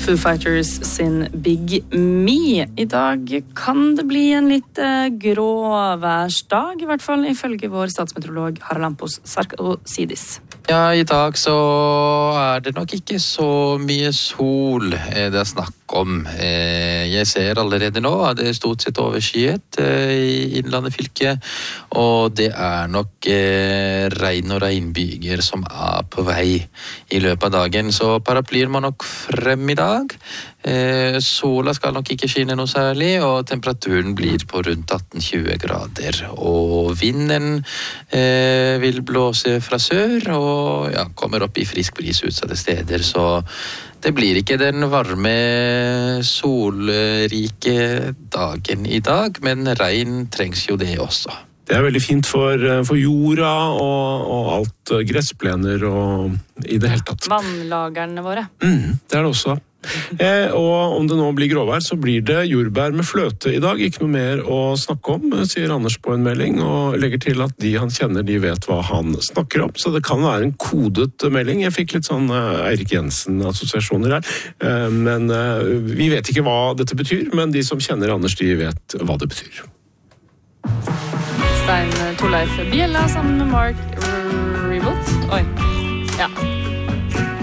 Foo Fighters sin Big Me. I dag kan det bli en litt grå værsdag, I hvert fall ifølge vår statsmeteorolog Haralampos Sarkosidis. Ja, I dag så det nok ikke så mye sol det snakk om. Jeg ser allerede nå at det stort sett overskyet I Innlandet fylke, og det nok regn og regnbyger som på vei I løpet av dagen, så paraplyer må nok frem I dag. Sola skal nok ikke skinne noe særlig, og temperaturen blir på rundt 18-20 grader, og vinden vil blåse fra sør, og ja, kommer opp I frisk bris utsatte steder, så det blir ikke den varme, solrike dagen I dag, men regn trengs jo det også. Det veldig fint for jorda og alt gressplener og I det hele tatt. Vannlagerne våre. Det det også. Og om det nå blir gråvær, så blir det jordbær med fløte I dag. Ikke noe mer å snakke om, sier Anders på en melding, og legger til at de han kjenner, de vet hva han snakker om. Så det kan være en kodet melding. Jeg fikk litt sånn Eirik Jensen-assosiasjoner her. Men vi vet ikke hva dette betyr, men de som kjenner Anders, de vet hva det betyr. Stein Torleif Bjella sammen med Mark Ribot. Oi, ja.